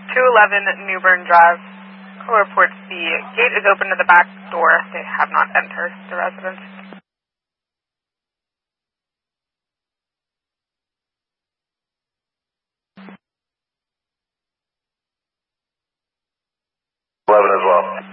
211 Newbern Drive. Call reports the gate is open to the back door. They have not entered the residence. 11 as well.